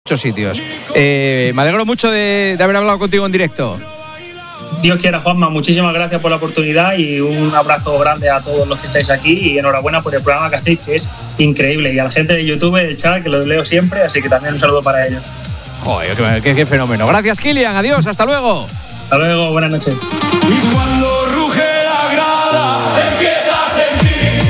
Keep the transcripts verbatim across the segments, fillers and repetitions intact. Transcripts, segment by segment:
muchos sitios. Eh, me alegro mucho de, de haber hablado contigo en directo. Dios quiera, Juanma, muchísimas gracias por la oportunidad y un abrazo grande a todos los que estáis aquí y enhorabuena por el programa que hacéis, que es increíble, y a la gente de YouTube, del chat, que los leo siempre, así que también un saludo para ellos. Joder, qué, qué, qué fenómeno. Gracias, Kylian, adiós, hasta luego. Hasta luego, buenas noches. Y cuando ruge la grada, se empieza a sentir.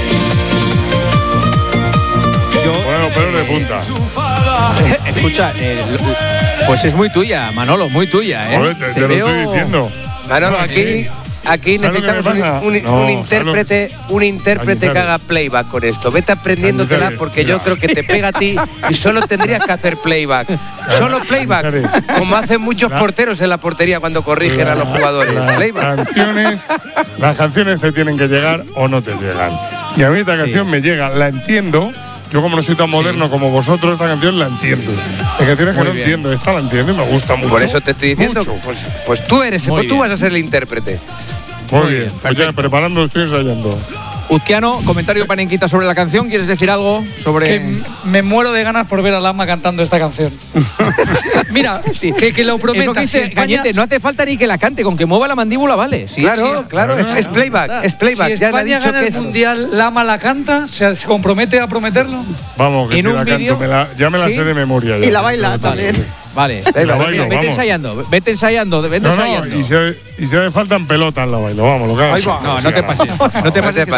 Yo, bueno, pero de punta. Escucha, eh, pues es muy tuya, Manolo, muy tuya, ¿eh? Joder, te, te, te veo... lo estoy diciendo. Manolo, aquí, aquí necesitamos un, un, no, un intérprete, un intérprete que haga playback con esto. Vete aprendiéndotela porque yo creo que te pega a ti y solo tendrías que hacer playback. Solo playback, como hacen muchos porteros en la portería cuando corrigen a los jugadores. Las Playback. canciones, las canciones te tienen que llegar o no te llegan. Y a mí esta canción sí. me llega, la entiendo. Yo como no soy tan moderno sí. como vosotros, esta canción la entiendo. Hay canciones que no bien. entiendo, esta la entiendo y me gusta mucho. Por eso te estoy diciendo, pues, pues tú eres, pues tú vas a ser el intérprete. Muy, Muy bien, bien. Pues ya preparando, estoy ensayando. Uzquiano, comentario panenquita sobre la canción. ¿Quieres decir algo sobre...? Que me muero de ganas por ver a Lama cantando esta canción. Mira, sí. que, que lo prometa. Es lo que dice, si España... Cañete, no hace falta ni que la cante, con que mueva la mandíbula vale. Sí, claro, sí, claro, es, es playback, es playback. Si España ya gana el es... Mundial, Lama la canta, ¿se, se compromete a prometerlo? Vamos, que si la video... canto, me la, ya me la ¿sí? sé de memoria. Ya. Y la baila también. Vale, la bailo, vete, vete ensayando, vete ensayando, vete no, ensayando. No, y si y si me faltan pelotas la bailo, vamos, lo que hagas. No, no te pases. No te pases.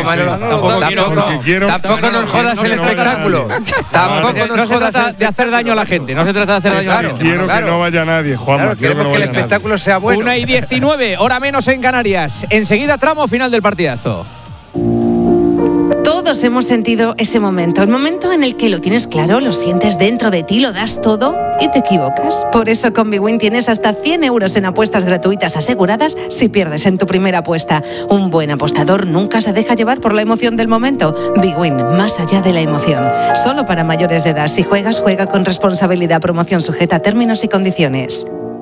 Tampoco nos jodas el espectáculo. Tampoco no se trata de hacer daño a la gente, no se trata de hacer daño a la gente. Quiero que no vaya nadie, Juanma. Queremos que el espectáculo sea bueno. Una y diecinueve, hora menos en Canarias. Enseguida tramo final del partidazo. Todos hemos sentido ese momento, el momento en el que lo tienes claro, lo sientes dentro de ti, lo das todo y te equivocas. Por eso con Bwin tienes hasta cien euros en apuestas gratuitas aseguradas si pierdes en tu primera apuesta. Un buen apostador nunca se deja llevar por la emoción del momento. Bwin, más allá de la emoción. Solo para mayores de edad. Si juegas, juega con responsabilidad. Promoción sujeta a términos y condiciones.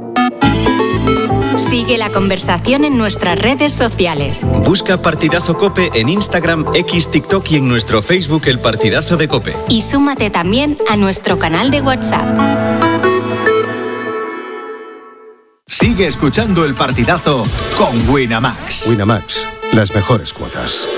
Sigue la conversación en nuestras redes sociales. Busca Partidazo COPE en Instagram, X, TikTok y en nuestro Facebook El Partidazo de COPE. Y súmate también a nuestro canal de WhatsApp. Sigue escuchando El Partidazo con Winamax. Winamax, las mejores cuotas.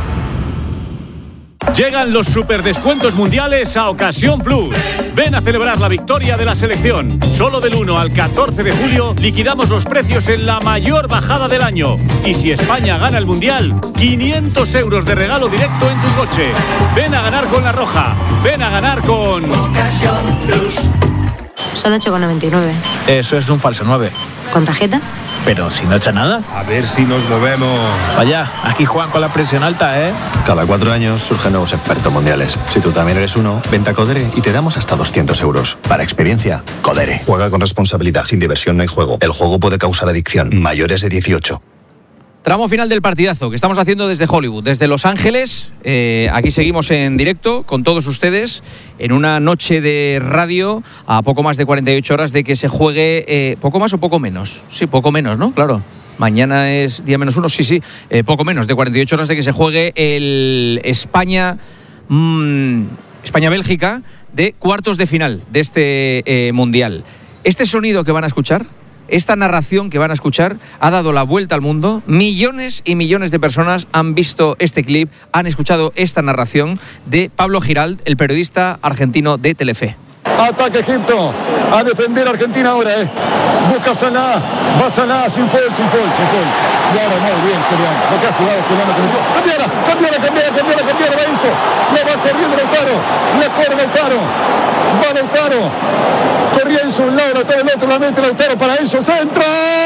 Llegan los superdescuentos mundiales a Ocasión Plus. Ven a celebrar la victoria de la selección. Solo del uno al catorce de julio liquidamos los precios en la mayor bajada del año. Y si España gana el mundial, quinientos euros de regalo directo en tu coche. Ven a ganar con La Roja. Ven a ganar con Ocasión Plus. Solo ocho con noventa y nueve. Eso es un falso nueve. ¿Con tarjeta? Pero si no echa nada. A ver si nos movemos. Vaya, aquí juegan con la presión alta, ¿eh? Cada cuatro años surgen nuevos expertos mundiales. Si tú también eres uno, vente a Codere y te damos hasta doscientos euros. Para experiencia, Codere. Juega con responsabilidad. Sin diversión no hay juego. El juego puede causar adicción. Mayores de dieciocho. Tramo final del partidazo que estamos haciendo desde Hollywood, desde Los Ángeles. Eh, aquí seguimos en directo con todos ustedes en una noche de radio a poco más de cuarenta y ocho horas de que se juegue, eh, poco más o poco menos. Sí, poco menos, ¿no? Claro. Mañana es día menos uno, sí, sí, eh, poco menos de cuarenta y ocho horas de que se juegue el España, mmm, España-Bélgica de cuartos de final de este eh, Mundial. Este sonido que van a escuchar, esta narración que van a escuchar ha dado la vuelta al mundo. Millones y millones de personas han visto este clip, han escuchado esta narración de Pablo Giralt, el periodista argentino de Telefe. Ataque Egipto, a defender Argentina ahora, eh. Busca Salah, va Salah, sin foul, sin foul, sin foul. Y ahora muy bien, Julián, lo que ha jugado Julián. Cambiara, cambiara, cambiara, cambiara, cambiara, va Enzo. Le va corriendo Lautaro, le corre Lautaro, va Lautaro. Corría Enzo un lado, Lautaro del otro, la mete Lautaro para Enzo, centro.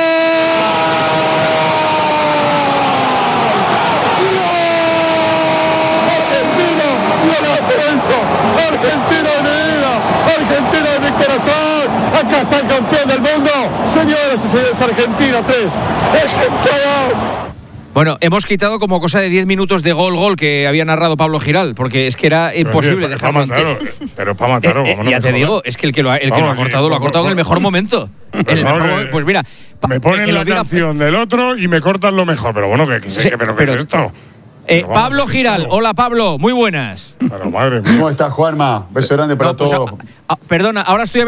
Argentina, golazo Enzo, Argentina de mi vida, Argentina de mi corazón, acá está el campeón del mundo, señoras y señores, Argentina tres, Argentina. Bueno, hemos quitado como cosa de diez minutos de gol-gol que había narrado Pablo Giral, porque es que era imposible dejarlo. Pero es para matarlo. Eh, eh, ya te digo, es que el que lo ha, el que lo ha cortado, lo ha cortado en el mejor momento. El mejor momento. Pues mira, me ponen la canción del otro y me cortan lo mejor. Pero bueno, ¿qué, sí, qué, pero, pero, ¿qué es esto? Eh, Pablo Giral, hola Pablo, muy buenas. Pero madre mía. ¿Cómo estás, Juanma? Beso grande para no, pues, todos. A, a, perdona, ahora estoy